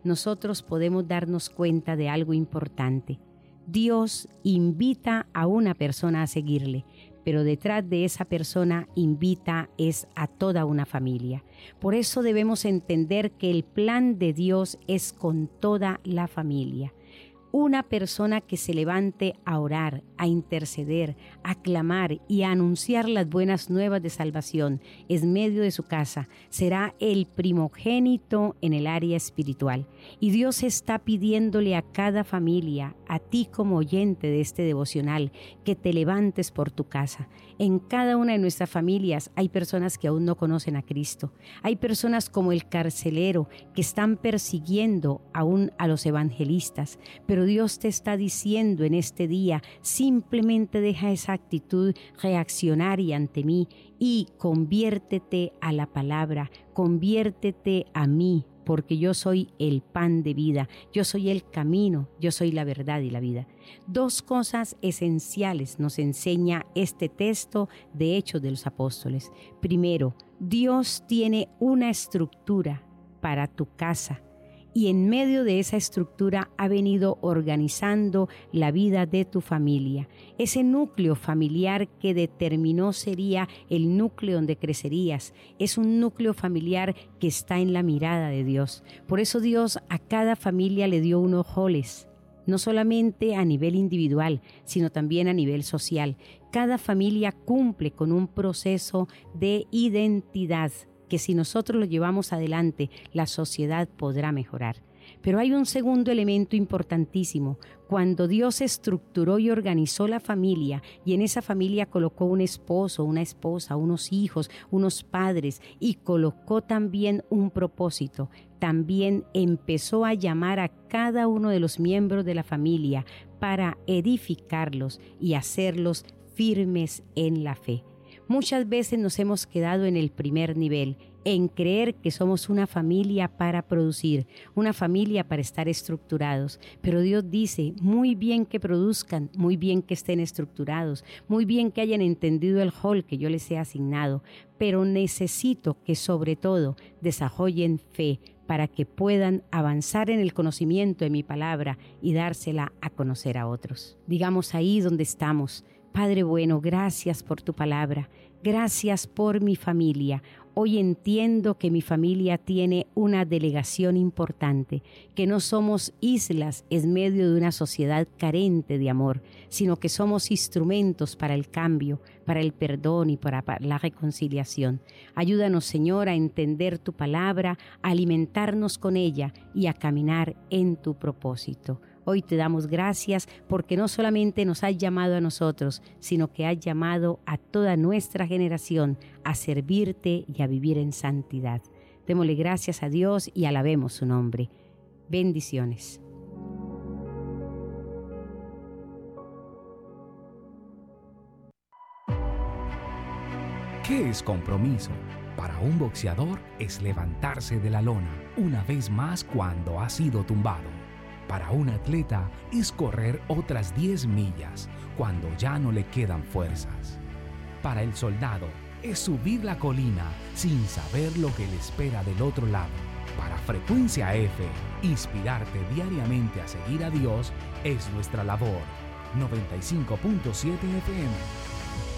nosotros podemos darnos cuenta de algo importante. Dios invita a una persona a seguirle, pero detrás de esa persona invita es a toda una familia. Por eso debemos entender que el plan de Dios es con toda la familia. Una persona que se levante a orar, a interceder, a clamar y a anunciar las buenas nuevas de salvación en medio de su casa será el primogénito en el área espiritual. Y Dios está pidiéndole a cada familia, a ti como oyente de este devocional, que te levantes por tu casa. En cada una de nuestras familias hay personas que aún no conocen a Cristo. Hay personas como el carcelero que están persiguiendo aún a los evangelistas, pero Dios te está diciendo en este día, simplemente deja esa actitud reaccionaria ante mí y conviértete a la palabra, conviértete a mí, porque yo soy el pan de vida, yo soy el camino, yo soy la verdad y la vida. Dos cosas esenciales nos enseña este texto de Hechos de los Apóstoles. Primero, Dios tiene una estructura para tu casa, y en medio de esa estructura ha venido organizando la vida de tu familia. Ese núcleo familiar que determinó sería el núcleo donde crecerías. Es un núcleo familiar que está en la mirada de Dios. Por eso Dios a cada familia le dio unos roles, no solamente a nivel individual, sino también a nivel social. Cada familia cumple con un proceso de identidad que si nosotros lo llevamos adelante, la sociedad podrá mejorar. Pero hay un segundo elemento importantísimo. Cuando Dios estructuró y organizó la familia, y en esa familia colocó un esposo, una esposa, unos hijos, unos padres, y colocó también un propósito, también empezó a llamar a cada uno de los miembros de la familia para edificarlos y hacerlos firmes en la fe. Muchas veces nos hemos quedado en el primer nivel, en creer que somos una familia para producir, una familia para estar estructurados. Pero Dios dice, muy bien que produzcan, muy bien que estén estructurados, muy bien que hayan entendido el rol que yo les he asignado, pero necesito que sobre todo desarrollen fe para que puedan avanzar en el conocimiento de mi palabra y dársela a conocer a otros. Digamos ahí donde estamos: Padre bueno, gracias por tu palabra, gracias por mi familia. Hoy entiendo que mi familia tiene una delegación importante, que no somos islas en medio de una sociedad carente de amor, sino que somos instrumentos para el cambio, para el perdón y para la reconciliación. Ayúdanos, Señor, a entender tu palabra, a alimentarnos con ella y a caminar en tu propósito. Hoy te damos gracias porque no solamente nos has llamado a nosotros, sino que has llamado a toda nuestra generación a servirte y a vivir en santidad. Démosle gracias a Dios y alabemos su nombre. Bendiciones. ¿Qué es compromiso? Para un boxeador es levantarse de la lona una vez más cuando ha sido tumbado. Para un atleta es correr otras 10 millas cuando ya no le quedan fuerzas. Para el soldado es subir la colina sin saber lo que le espera del otro lado. Para Frecuencia F, inspirarte diariamente a seguir a Dios es nuestra labor. 95.7 FM